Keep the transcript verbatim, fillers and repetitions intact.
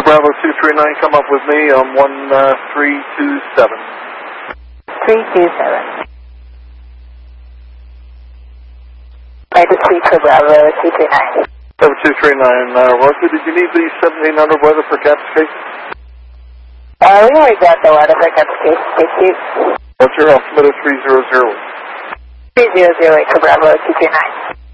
Bravo two three nine, come up with me on one three two seven. three two seven. Right to speak for Bravo two three nine. Bravo two three nine, uh, Roger, did you need the seventeen hundred weather for Capscase? Uh, we already got the weather for Capscase. Thank you. Roger, altimeter three zero zero. three zero zero eight for Bravo two three nine.